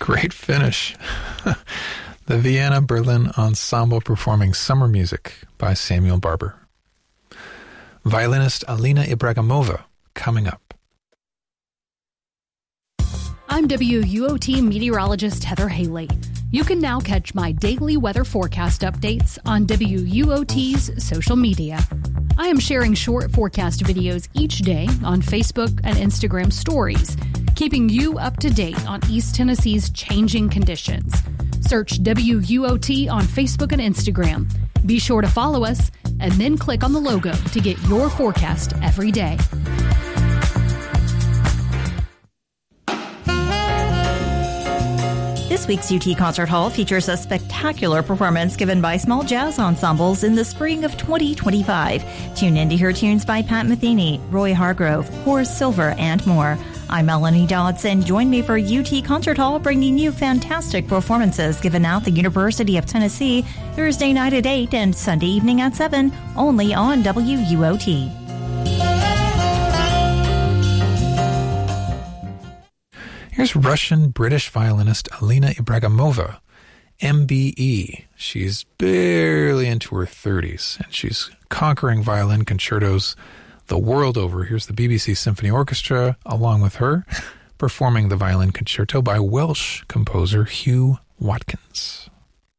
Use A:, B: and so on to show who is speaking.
A: Great finish. The Vienna Berlin Ensemble performing Summer Music by Samuel Barber. Violinist Alina Ibragimova coming up.
B: I'm WUOT meteorologist Heather Haley. You can now catch my daily weather forecast updates on WUOT's social media. I am sharing short forecast videos each day on Facebook and Instagram stories, keeping you up to date on East Tennessee's changing conditions. Search WUOT on Facebook and Instagram. Be sure to follow us and then click on the logo to get your forecast every day.
C: This week's UT Concert Hall features a spectacular performance given by small jazz ensembles in the spring of 2025. Tune in to hear tunes by Pat Metheny, Roy Hargrove, Horace Silver, and more. I'm Melanie Dodson. Join me for UT Concert Hall, bringing you fantastic performances given out the University of Tennessee Thursday night at 8 and Sunday evening at 7, only on WUOT.
A: Here's Russian-British violinist Alina Ibragimova, MBE. She's barely into her 30s, and she's conquering violin concertos the world over. Here's the BBC Symphony Orchestra, along with her, performing the violin concerto by Welsh composer Hugh Watkins.